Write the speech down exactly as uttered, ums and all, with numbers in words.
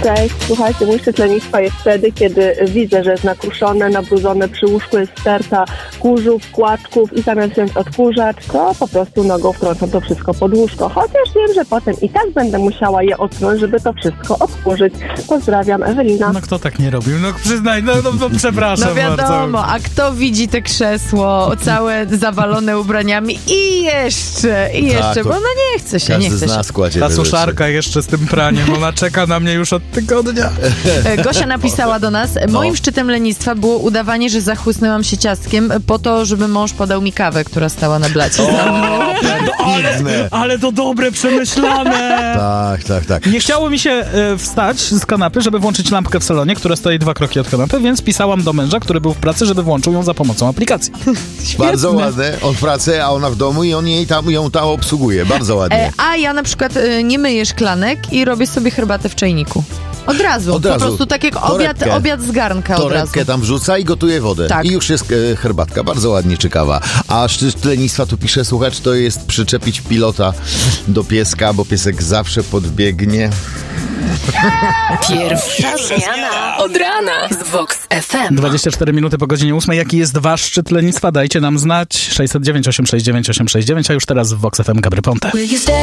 Cześć, słuchajcie, mój szczyt lenistwa jest wtedy, kiedy widzę, że jest nakruszone, nabrudzone, przy łóżku jest sterta kurzów, kłaczków i zamiast wziąć odkurzacz, to po prostu nogą wtrącam to wszystko pod łóżko. Chociaż wiem, że potem i tak będę musiała je odsunąć, żeby to wszystko odkurzyć. Pozdrawiam, Ewelina. No kto tak nie robił? No przyznaj, no, no, no przepraszam No wiadomo, bardzo. a kto widzi te krzesło całe zawalone ubraniami i jeszcze, i jeszcze, Tak, bo no nie chce się, nie Każdy chce z się. nas kładzie Ta te suszarka jeszcze z tym praniem, ona czeka na mnie już od tygodnia. Gosia napisała do nas, moim No. szczytem lenistwa było udawanie, że zachłysnęłam się ciastkiem po to, żeby mąż podał mi kawę, która stała na blacie. ale, Ale to dobre, przemyślane. Tak, tak, tak. Nie chciało mi się e, wstać z kanapy, żeby włączyć lampkę w salonie, która stoi dwa kroki od kanapy, więc pisałam do męża, który był w pracy, żeby włączył ją za pomocą aplikacji. Bardzo ładne. On w pracy, a ona w domu i on jej tam, ją tam obsługuje. Bardzo ładnie. E, a ja na przykład e, nie myję szklanek i robię sobie herbatę w czajniku. Od razu, Od po razu. prostu tak jak obiad, Torebkę. obiad z garnka od razu. Torebkę tam wrzuca i gotuje wodę. Tak. I już jest e, herbatka. Bardzo ładnie czy kawa. A szczyt lenistwa, tu pisze słuchacz, to jest przyczepić pilota do pieska, bo piesek zawsze podbiegnie. Pierwsza zmiana od rana z Vox F M. dwadzieścia cztery minuty po godzinie ósmej. Jaki jest wasz szczyt lenistwa? Dajcie nam znać. sześćset dziewięć, osiemset sześćdziesiąt dziewięć, osiemset sześćdziesiąt dziewięć, a już teraz w Vox F M Gabry Ponte.